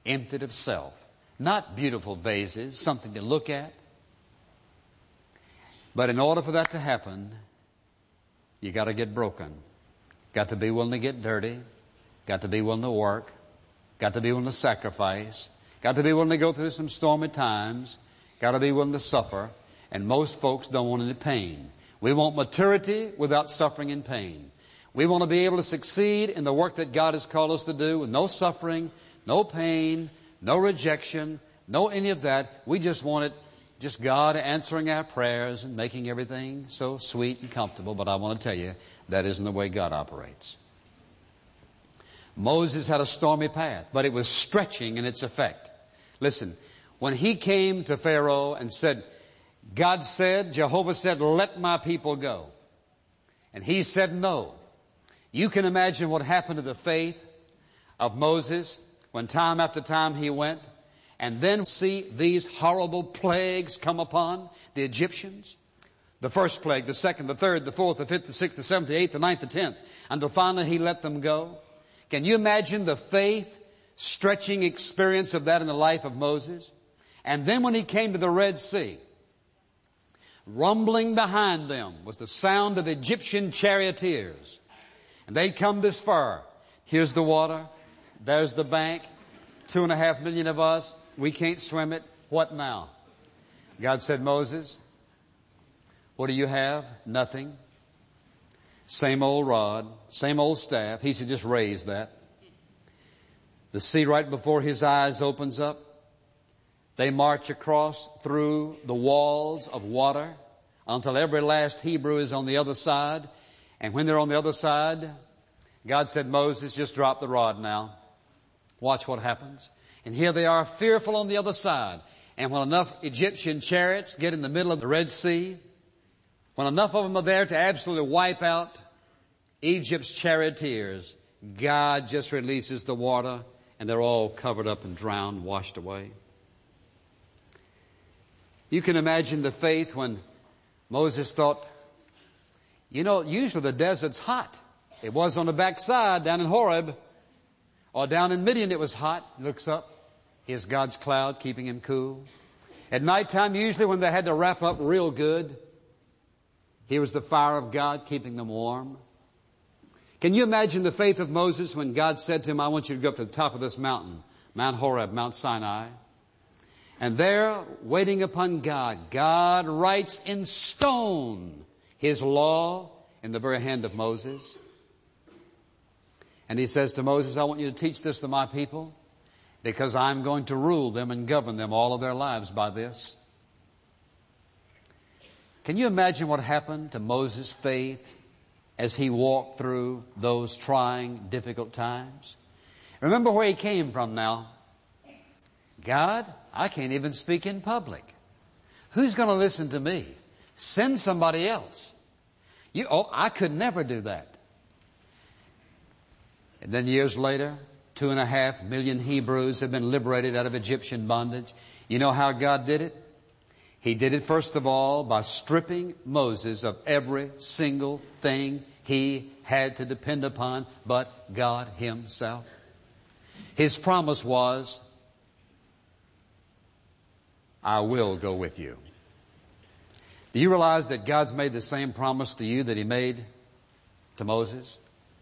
emptied of self. Not beautiful vases, something to look at. But in order for that to happen, you got to get broken. Got to be willing to get dirty. Got to be willing to work. Got to be willing to sacrifice. Got to be willing to go through some stormy times. Got to be willing to suffer. And most folks don't want any pain. We want maturity without suffering and pain. We want to be able to succeed in the work that God has called us to do with no suffering, no pain, no rejection, no any of that. We just want it, just God answering our prayers and making everything so sweet and comfortable. But I want to tell you, that isn't the way God operates. Moses had a stormy path, but it was stretching in its effect. Listen, when he came to Pharaoh and said, God said, Jehovah said, let my people go. And he said no. You can imagine what happened to the faith of Moses when time after time he went and then see these horrible plagues come upon the Egyptians. The first plague, the second, the third, the fourth, the fifth, the sixth, the seventh, the eighth, the ninth, the 10th, until finally he let them go. Can you imagine the faith stretching experience of that in the life of Moses? And then when he came to the Red Sea, rumbling behind them was the sound of Egyptian charioteers. And they'd come this far. Here's the water. There's the bank. 2.5 million of us. We can't swim it. What now? God said, Moses, what do you have? Nothing. Same old rod, same old staff. He said, just raise that. The sea right before his eyes opens up. They march across through the walls of water until every last Hebrew is on the other side. And when they're on the other side, God said, Moses, just drop the rod now. Watch what happens. And here they are, fearful on the other side. And when enough Egyptian chariots get in the middle of the Red Sea, when enough of them are there to absolutely wipe out Egypt's charioteers, God just releases the water and they're all covered up and drowned, washed away. You can imagine the faith when Moses thought, you know, usually the desert's hot. It was on the backside down in Horeb, or down in Midian it was hot. He looks up. Here's God's cloud keeping him cool. At nighttime, usually when they had to wrap up real good, here was the fire of God keeping them warm. Can you imagine the faith of Moses when God said to him, I want you to go up to the top of this mountain, Mount Horeb, Mount Sinai. And there, waiting upon God, God writes in stone His law in the very hand of Moses. And He says to Moses, I want you to teach this to my people because I'm going to rule them and govern them all of their lives by this. Can you imagine what happened to Moses' faith as he walked through those trying, difficult times? Remember where he came from now. God, I can't even speak in public. Who's going to listen to me? Send somebody else. I could never do that. And then years later, 2.5 million Hebrews have been liberated out of Egyptian bondage. You know how God did it? He did it first of all by stripping Moses of every single thing he had to depend upon but God Himself. His promise was, I will go with you. Do you realize that God's made the same promise to you that He made to Moses?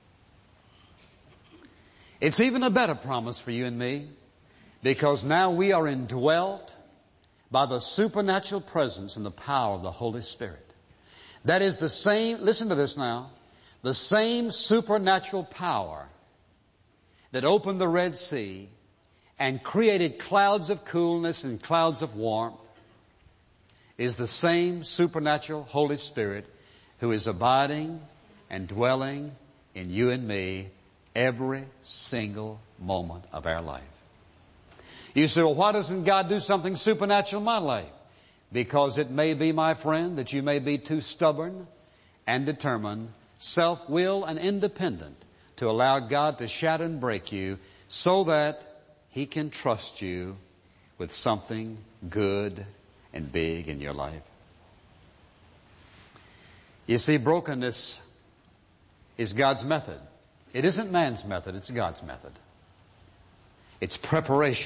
It's even a better promise for you and me because now we are indwelt by the supernatural presence and the power of the Holy Spirit. That is the same, listen to this now, the same supernatural power that opened the Red Sea and created clouds of coolness and clouds of warmth is the same supernatural Holy Spirit who is abiding and dwelling in you and me every single moment of our life. You say, well, why doesn't God do something supernatural in my life? Because it may be, my friend, that you may be too stubborn and determined, self-willed and independent to allow God to shatter and break you so that He can trust you with something good and big in your life. You see, brokenness is God's method. It isn't man's method, it's God's method. It's preparation.